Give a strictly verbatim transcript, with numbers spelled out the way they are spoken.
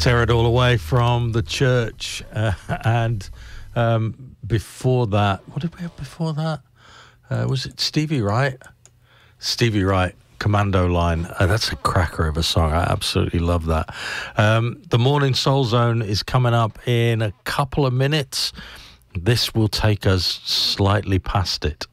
Tear It All Away from The Church. Uh, and um, before that, what did we have before that? Uh, was it Stevie Wright? Stevie Wright, Commando Line. Uh, that's a cracker of a song. I absolutely love that. Um, the Morning Soul Zone is coming up in a couple of minutes. This will take us slightly past it.